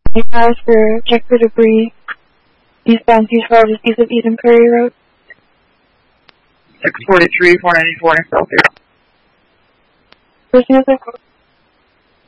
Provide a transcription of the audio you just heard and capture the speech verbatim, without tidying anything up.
twenty-five for check for debris. Eastbound two twelve is east of Eden Prairie Road. six forty-three, four ninety-four, Philadelphia. Person is